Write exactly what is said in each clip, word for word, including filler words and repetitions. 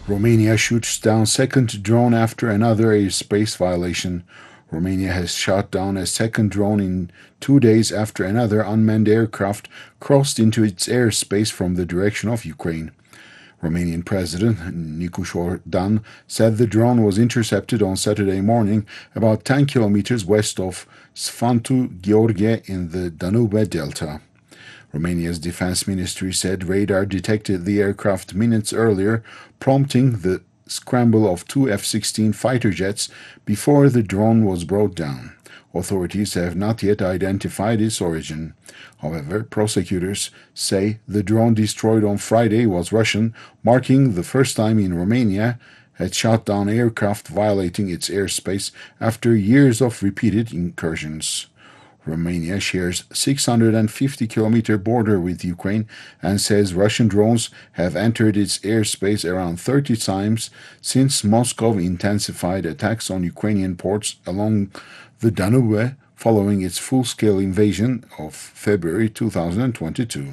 Romania shoots down second drone after another airspace violation. Romania has shot down a second drone in two days after another unmanned aircraft crossed into its airspace from the direction of Ukraine. Romanian President Nicu Jordan said the drone was intercepted on Saturday morning about ten kilometers west of Sfântu Gheorghe in the Danube Delta. Romania's defense ministry said radar detected the aircraft minutes earlier, prompting the scramble of two F sixteen fighter jets before the drone was brought down. Authorities have not yet identified its origin. However, prosecutors say the drone destroyed on Friday was Russian, marking the first time in Romania had shot down aircraft violating its airspace after years of repeated incursions. Romania shares six hundred fifty kilometer border with Ukraine and says Russian drones have entered its airspace around thirty times since Moscow intensified attacks on Ukrainian ports along the Danube following its full-scale invasion of February two thousand twenty-two.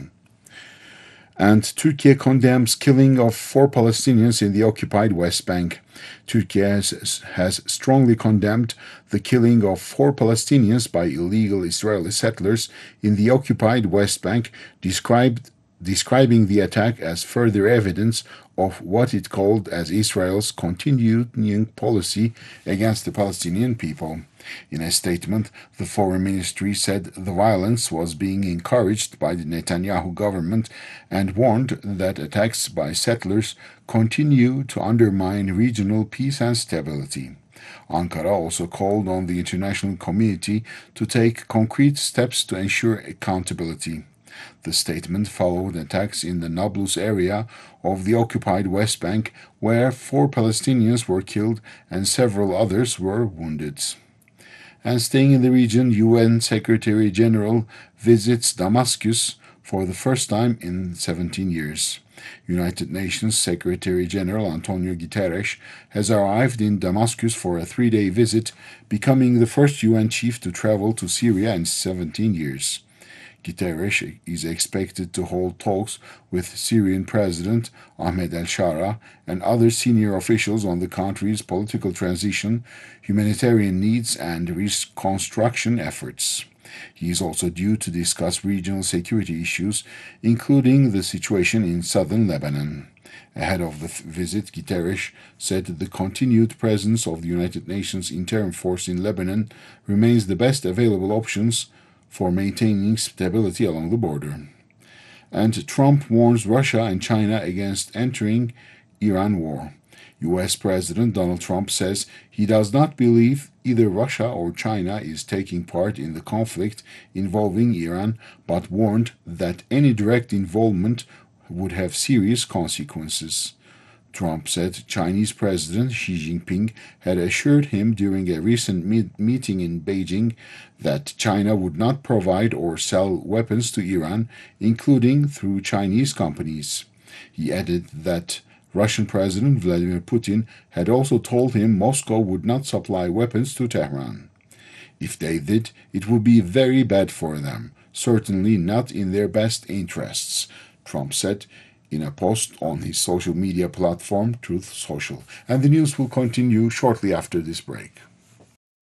And Turkey condemns killing of four Palestinians in the occupied West Bank. Turkey has, has strongly condemned the killing of four Palestinians by illegal Israeli settlers in the occupied West Bank, described, describing the attack as further evidence of what it called as Israel's continuing policy against the Palestinian people. In a statement, the Foreign Ministry said the violence was being encouraged by the Netanyahu government and warned that attacks by settlers continue to undermine regional peace and stability. Ankara also called on the international community to take concrete steps to ensure accountability. The statement followed attacks in the Nablus area of the occupied West Bank, where four Palestinians were killed and several others were wounded. And staying in the region, U N Secretary General visits Damascus for the first time in seventeen years. United Nations Secretary General Antonio Guterres has arrived in Damascus for a three-day visit, becoming the first U N chief to travel to Syria in seventeen years. Guterres is expected to hold talks with Syrian President Ahmed al-Shara and other senior officials on the country's political transition, humanitarian needs, and reconstruction efforts. He is also due to discuss regional security issues, including the situation in southern Lebanon. Ahead of the visit, Guterres said the continued presence of the United Nations Interim Force in Lebanon remains the best available options for maintaining stability along the border. And Trump warns Russia and China against entering Iran war. U S President Donald Trump says he does not believe either Russia or China is taking part in the conflict involving Iran, but warned that any direct involvement would have serious consequences. Trump said Chinese President Xi Jinping had assured him during a recent meet meeting in Beijing that China would not provide or sell weapons to Iran, including through Chinese companies. He added that Russian President Vladimir Putin had also told him Moscow would not supply weapons to Tehran. If they did, it would be very bad for them, certainly not in their best interests, Trump said in a post on his social media platform, Truth Social. And the news will continue shortly after this break.